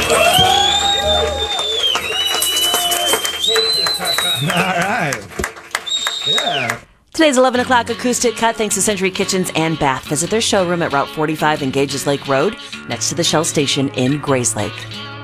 All right. Yeah. Today's 11 o'clock acoustic cut thanks to Century Kitchens and Bath. Visit their showroom at Route 45 and Gages Lake Road, next to the Shell Station in Grayslake.